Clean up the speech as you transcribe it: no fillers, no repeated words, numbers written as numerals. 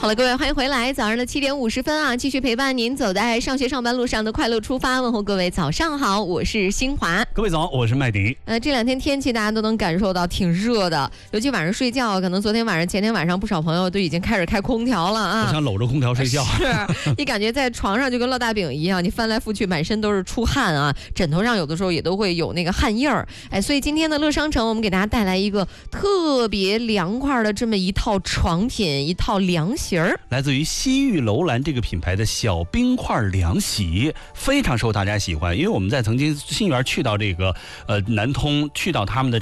了，各位欢迎回来，早上的7点50分啊，继续陪伴您走在上学上班路上的快乐出发，问候各位早上好，我是新华。 各位早，我是麦迪。 这两天天气大家都能感受到挺热的，尤其晚上睡觉，可能昨天晚上前天晚上不少朋友都已经开始开空调了啊。 我想搂着空调睡觉。 是你感觉在床上就跟烙大饼一样，你翻来覆去满身都是出汗啊，枕头上有的时候也都会有那个汗印儿。所以今天的乐商城我们给大家带来一个特别凉快的这么一套床品，一套凉席儿， 来自于西域楼兰这个品牌的小冰块凉席，非常受大家喜欢。因为我们在曾经新园去到这个南通，去到他们的